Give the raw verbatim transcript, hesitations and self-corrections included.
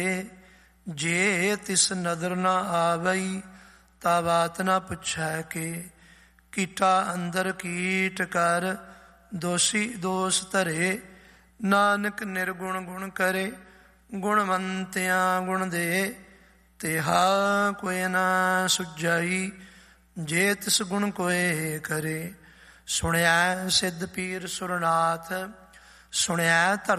ਜੇ ਤਿਸ ਨਦਰ ਨਾ ਆਵਈ ਤਾ ਬਾਤ ਨਾ ਪੁੱਛੈ ਕੇ। ਕੀਟਾ ਅੰਦਰ ਕੀਟ ਕਰ ਦੋਸ਼ੀ ਦੋਸ਼ ਧਰੇ। ਨਾਨਕ ਨਿਰਗੁਣ ਗੁਣ ਕਰੇ ਗੁਣਵੰਤਿਆਂ ਗੁਣ ਦੇ। ਤਿਹਾ ਕੋਇ ਨਾ ਸੁਝਾਈ ਜੇ ਤਿਸ ਗੁਣ ਕੋਇ ਕਰੇ। ਸੁਣਿਆ ਸਿੱਧ ਪੀਰ ਸੁਰਨਾਥ ਸੁਣਿਆ ਧਰਤ